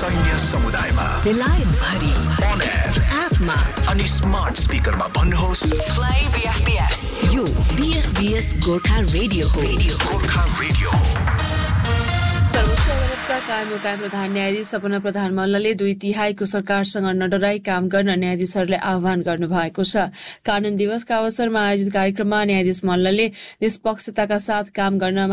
सैन्य समुदायमा, बेलायत भरि, on air, एपमा अनि स्मार्ट स्पिकरमा भन्नुहोस् प्ले बीएफबीएस। यो बीएफबीएस गोर्खा रेडियो हो। गोर्खा रेडियो हो। सर्वोच्च अदालतका कायम प्रधान न्यायाधीश सपना प्रधान मल्लले 2/3 सरकारसँग नडराई काम गर्न न्यायाधीशहरूले आह्वान गर्नुभएको छ। कानून दिवसका अवसरमा आयोजित कार्यक्रममा न्यायाधीश मल्लले निष्पक्षताका साथ काम गर्न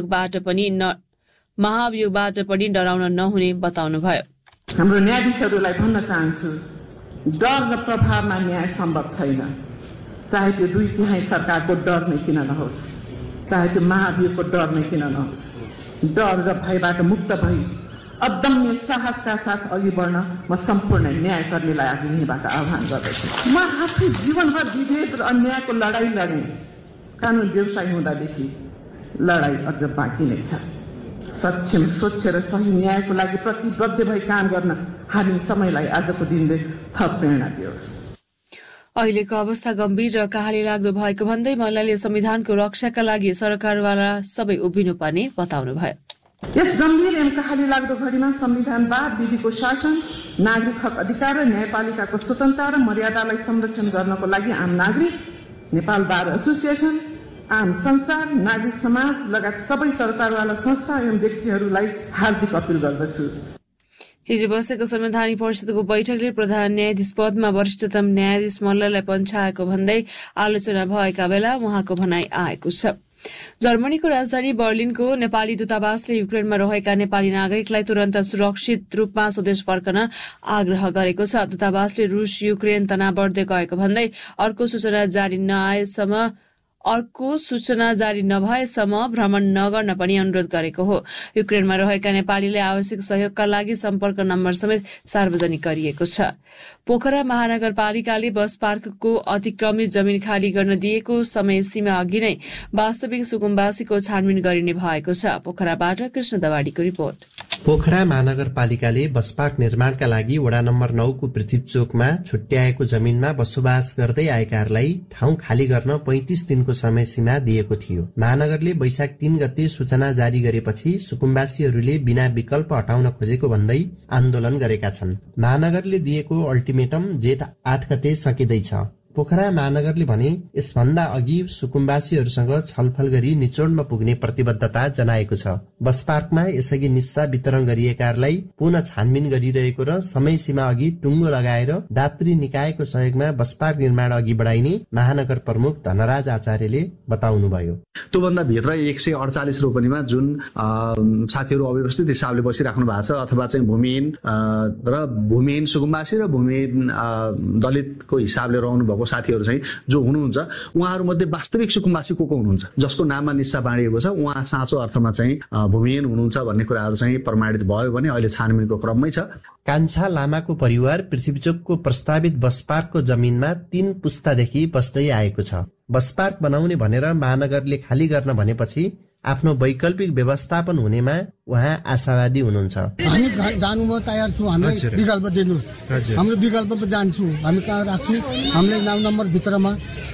महाभियोगबाट पनि डराउन नहुने बताउनुभयो। हाम्रो न्यायाधीशहरूलाई भन्न चाहन्छु, डर र प्रभावमा न्याय सम्भव छैन। चाहे त्यो 2/3 सरकारको डर नै किन नहोस्, चाहे त्यो महाभियोगको डर नै किन नहोस्, डर र भयबाट मुक्त भई अदम्य साहसका साथ अघि बढ्न म सम्पूर्ण न्यायकर्मीलाई आज यहीँबाट आह्वान गर्दछु। म आफै जीवनभर विभेद र अन्यायको लडाई लडेँ। कानुन व्यवसायी हुँदादेखि लडाई अझ बाँकी नै छ। सक्षम, स्वच्छ र सही न्यायको लागि प्रतिबद्ध भई काम गर्न हामी समयलाई आजको दिनले थप प्रेरणा दियोस्। अहिलेको अवस्था गम्भीर र कहाली लाग्दो भएको भन्दै मल्लले संविधानको रक्षाका लागि सरकारवाला सबै उभिनुपर्ने बताउनुभयो। यस गम्भीर एवं कहाली लाग्दो घडीमा संविधानवाद, विधिको शासन, नागरिक हक अधिकार र न्यायपालिकाको स्वतन्त्रता र मर्यादालाई संरक्षण गर्नको लागि आम नागरिक, नेपाल बार एसोसिएसन, आम संसार, नागरिक समाज लगायत सबै सरकारवाला संस्था एवं व्यक्तिहरूलाई हार्दिक अपील गर्दछु। हिजो बसेको संवैधानिक परिषदको बैठकले प्रधान न्यायाधीश पदमा वरिष्ठतम न्यायाधीश मल्ललाई पन्छाएको भन्दै आलोचना भएका बेला उहाँको भनाई आएको छ। जर्मनीको राजधानी बर्लिनको नेपाली दूतावासले युक्रेनमा रहेका नेपाली नागरिकलाई तुरन्त सुरक्षित रूपमा स्वदेश फर्कन आग्रह गरेको छ। दूतावासले रूस युक्रेन तनाव बढ्दै गएको भन्दै अर्को सूचना जारी नभएसम्म भ्रमण नगर्न पनि अनुरोध गरेको हो। युक्रेनमा रहेका नेपालीले आवश्यक सहयोगका लागि सम्पर्क नम्बर समेत सार्वजनिक गरिएको छ। पोखरा महानगरपालिकाले बस पार्कको अतिक्रमित जमिन खाली गर्न दिएको समय सीमा अघि नै वास्तविक सुकुम्बासीको छानबिन गरिने भएको छ। पोखराबाट Krishna दवाडीको report. Pokhara महानगरपालिकाले bus park निर्माणका लागि वडा नम्बर 9 को पृथ्वी चोकमा छुट्याएको जमिनमा बसोबास गर्दै आएकाहरूलाई ठाउँ खाली गर्न 35 दिनको समय सीमा दिएको थियो। महानगरले वैशाख 3 गते सूचना जारी गरेपछि सुकुम्बासीहरूले बिना विकल्प हटाउन खोजेको भन्दै आन्दोलन गरेका छन्। महानगरले दिएको अल्टिमेटम जेठ 8 गते सकिँदैछ। पोखरा महानगरले भने यसभन्दा अघि सुकुम्बासीहरूसँग छलफल गरी निचोडमा पुग्ने प्रतिबद्धता जनाएको छ। बस पार्कमा यसअघि निस्सा वितरण गरिएकाहरूलाई पुनः छानबिन गरिरहेको र समय सीमा अघि टुङ्गो लगाएर दात्री निकायको सहयोगमा बस पार्क निर्माण अघि बढाइने महानगर प्रमुख धनराज आचार्यले बताउनुभयो। त्योभन्दा भित्र 148 रोपनीमा जुन साथीहरू अव्यवस्थित हिसाबले बसिराख्नु भएको छ अथवा चाहिँ भूमिहीन सुकुम्बासी र भूमिहीन दलितको हिसाबले रहनु भएको साथीहरू चाहिँ जो हुनुहुन्छ उहाँहरू मध्ये वास्तविक सुकुम्बासी को हुनुहुन्छ जसको नाममा निस्सा बाँडिएको छ, उहाँ साँचो अर्थमा चाहिँ भूमिहीन हुनुहुन्छ भन्ने कुराहरू चाहिँ प्रमाणित भयो भने अहिले छानबिनको क्रममै छ। कान्छा लामाको परिवार पृथ्वीचोकको प्रस्तावित बस पार्कको जमिनमा 3 पुस्तादेखि बस्दै आएको छ। बस पार्क बनाउने भनेर महानगरले खाली गर्न भनेपछि आफ्नो वैकल्पिक व्यवस्थापन हुनेमा उहाँ आशावादी हुनुहुन्छ। हामी जानुमा तयार छौँ, हामीले विकल्प दिनुहोस्, हाम्रो विकल्प जान्छु, हामी कहाँ राख्छौँ, हामीले 9 नम्बर भित्रमा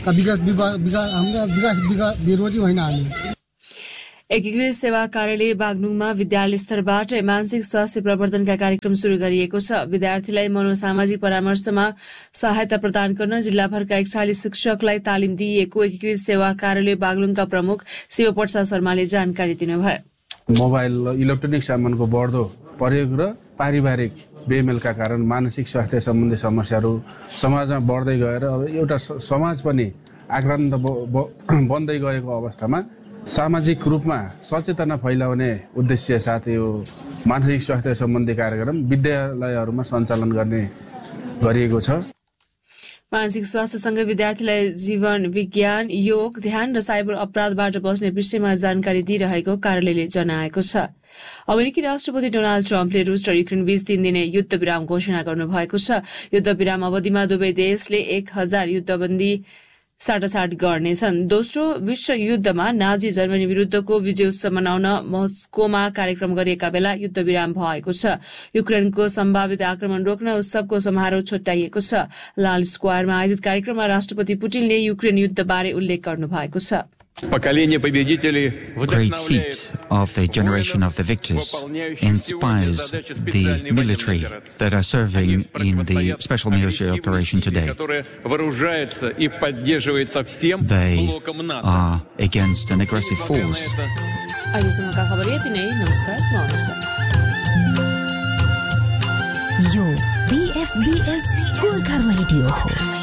विकास विरोधी होइन। हामी एकीकृत सेवा कार्यालय बागलुङमा विद्यालय स्तरबाट मानसिक स्वास्थ्य प्रवर्धनका कार्यक्रम शुरू गरिएको छ। विद्यार्थीलाई मनोसामाजिक परामर्शमा सहायता प्रदान गर्न जिल्लाभरका 41 शिक्षकलाई तालिम दिइएको एकीकृत सेवा कार्यालय बागलुङका प्रमुख शिवप्रसाद शर्माले जानकारी दिनुभयो। मोबाइल इलेक्ट्रोनिक सामानको बढ्दो प्रयोग र पारिवारिक बेमेलका कारण मानसिक स्वास्थ्य सम्बन्धी समस्याहरू समाजमा बढ्दै गएर अब एउटा समाज पनि आक्रान्त बन्दै गएको अवस्थामा सामाजिक रूपमा सचेतना फैलाउने उद्देश्य साथ यो मानसिक स्वास्थ्य सम्बन्धी कार्यक्रम विद्यालयहरूमा सञ्चालन गरिएको छ। मानसिक स्वास्थ्यसँगै विद्यार्थीलाई जीवन विज्ञान, योग, ध्यान र साइबर अपराधबाट बच्ने विषयमा जानकारी दिइरहेको कार्यालयले जनाएको छ। अमेरिकी राष्ट्रपति डोनाल्ड ट्रम्पले रूस र युक्रेन बीच 3 दिने युद्ध विराम घोषणा गर्नुभएको छ। युद्ध विराम अवधिमा दुवै देशले 1000 युद्धबन्दी साटासाट गर्नेछन्। दोस्रो विश्व युद्धमा नाजी जर्मनी विरूद्धको विजय उत्सव मनाउन मस्कोमा कार्यक्रम गरिएका बेला युद्ध विराम भएको छ। युक्रेनको सम्भावित आक्रमण रोक्न उत्सवको समारोह छुट्याइएको छ। लाल स्क्वायरमा आयोजित कार्यक्रममा राष्ट्रपति पुटिनले युक्रेन युद्धबारे उल्लेख गर्नुभएको छ। Great feat of the generation of the victors inspires the military that are serving in the special military operation today. They are against an aggressive force. अहिलेसम्मका खबर यति नै। नमस्कार, म अनुषा। यो BFBS गोर्खा रेडियो हो।